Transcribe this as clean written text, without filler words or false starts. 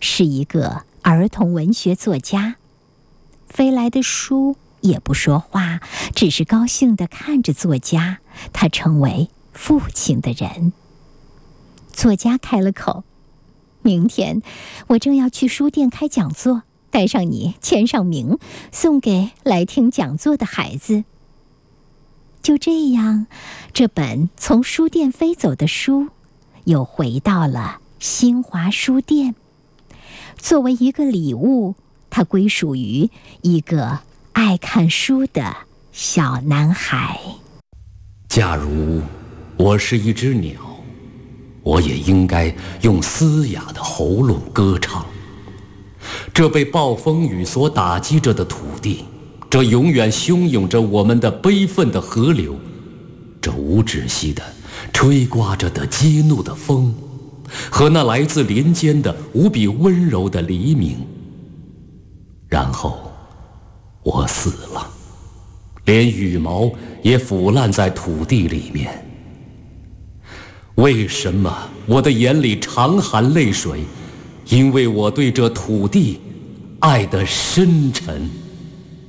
是一个儿童文学作家。飞来的书也不说话，只是高兴地看着作家，他成为父亲的人。作家开了口：明天我正要去书店开讲座，带上你签上名，送给来听讲座的孩子。就这样，这本从书店飞走的书又回到了新华书店，作为一个礼物，它归属于一个爱看书的小男孩。 假如我是一只鸟，我也应该用嘶哑的喉咙歌唱。这被暴风雨所打击着的土地，这永远汹涌着我们的悲愤的河流，这无止息的吹刮着的激怒的风，和那来自林间的无比温柔的黎明。然后我死了，连羽毛也腐烂在土地里面。为什么我的眼里常含泪水？因为我对这土地爱得深沉。